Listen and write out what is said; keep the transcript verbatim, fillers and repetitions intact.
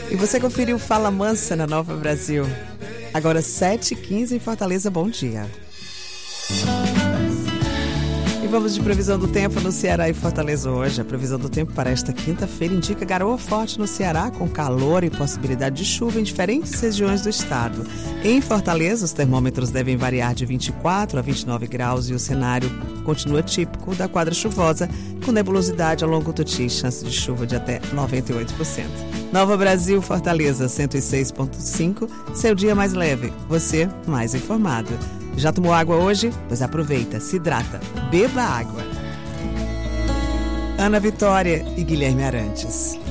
E você conferiu Fala Mansa na Nova Brasil. Agora sete e quinze em Fortaleza, bom dia. E vamos de previsão do tempo no Ceará e Fortaleza hoje. A previsão do tempo para esta quinta-feira indica garoa forte no Ceará, com calor e possibilidade de chuva em diferentes regiões do estado. Em Fortaleza, os termômetros devem variar de vinte e quatro a vinte e nove graus e o cenário continua típico da quadra chuvosa, com nebulosidade ao longo do dia e chance de chuva de até noventa e oito por cento. Nova Brasil, Fortaleza, cento e seis ponto cinco, seu dia mais leve, você mais informado. Já tomou água hoje? Pois aproveita, se hidrata, beba água. Ana Vitória e Guilherme Arantes.